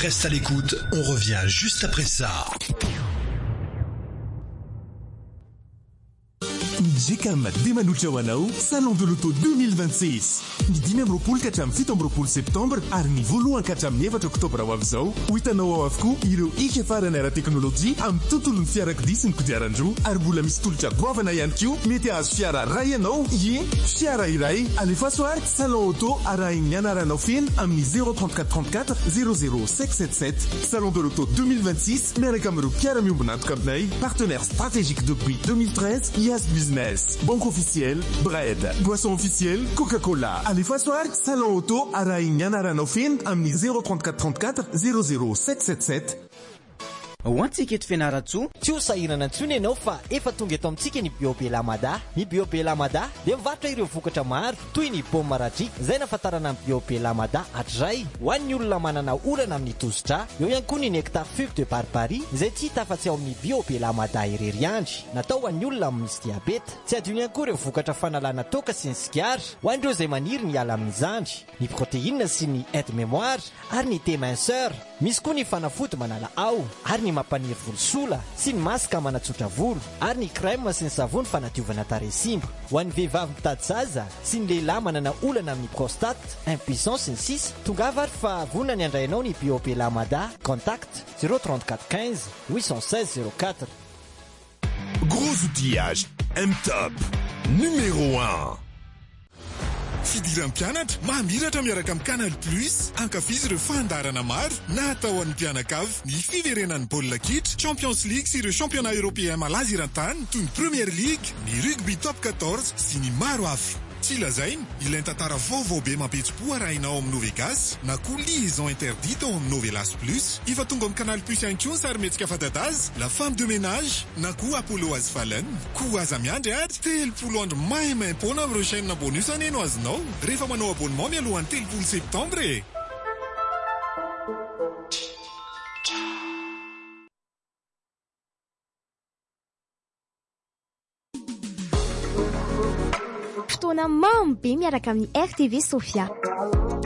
Reste à l'écoute, on revient juste après ça. Jekam Demanuchawanao, Salon de l'Auto 2026. Ny 5 ka 7 septembre ary ny 1 ka 9 oktobra ho avizao ho hitanao ao avokoa ireo ika farany ara-teknôlôjia amin'ny tontolon'ny fiarakodia sy ny kodiaran-droa ary mbola misy tolotra goavana ihany koa mety ahazo fiara ray ianao fiara iray alefa soary Salon Auto arahiny anaranao feno amin'ny 034 00 577 Salon de l'Auto 2026 miaraka amin'ireo mpiara-miombona antoka aminay partenaire stratégique depuis 2013 Yas Business, Banque officielle, Bread, Boisson officielle, Coca-Cola. Alefa soary Salon Auto arahiny anaranao feno amin'ny 034 00 777 Ho antsika eto Fianaratsoa, tsy ho sahirana intsony ianao fa efa tonga eto amintsika ny Biobé Lamada. Ny Biobé Lamada dia mivarotra ireo vokatra maro toy ny paoma maradriaka izay nafatarana amin'ny Biobé Lamada hatray ho an'ny olona manana orana amin'ny tosidra. Eo ihany koa ny nectar fugue de barbarie izay tsy hita afa-tsy ao amin'ny Biobé Lamada irery andry, natao ho an'ny olona misy diabeta. Tsy adino ihany koa ireo vokatra fanalana toka sy ny sigara ho an'ireo izay maniry ny ala amin'ny zandry, ny protéine sy ny aide mémoire ary ny thé minceur. Misy koa ny fanafody manala ao ary ny mampaniry volosola sy ny masaka manatsotra volo ary ny crème sy ny savony fanadiovana tarehy simba. Ho an'ny vehivavy mitady zaza sy ny lehilahy manana olana amin'ny prostate, impuissance sy ny sisa, tongava ary fa vonona ny andrainao ny Biobé Lamada. Contact 034 15 816 04. Gros outillage M-Top numéro 1. Fidiran'ny mpianatra mamiratra miaraka amin'ny Canal Plus, ankafizy ireo fandarana maro natao an'ny mpianakavy. Ny fiverenan'ny baolina kitra, Champions League sy ireo championnat européen malaza eran-tany toy ny Premier League, ny rugby top 14 sy ny maro hafa. Tsy lazainy, ilay tantara vaovao be mampetsi-po arahinao amin'ny Novegas na koa liaison interdite ao amin'ny Novelas Plus. Ifa tonga amin'ny Canal Plus ihany koa ny sarimihetsika fantadaza, La Femme de Ménage na koa Apollo azy falany. Koa aza miandry ary 30 andro maimaimpona amin'ireo chaîne bonus aneno azonao rehefa manao abonnement mialohan'ny 30 septembre e. Fotoana mamy be miaraka amin'ny RTV Sofia.